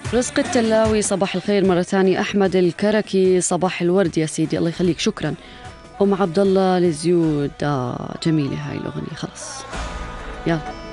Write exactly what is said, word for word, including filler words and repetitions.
رزق التلاوي صباح الخير مرة ثانية. أحمد الكركي صباح الورد يا سيدي، الله يخليك، شكرا. أم عبد الله لزيود، آه جميلة هاي الأغنية، خلاص يلا.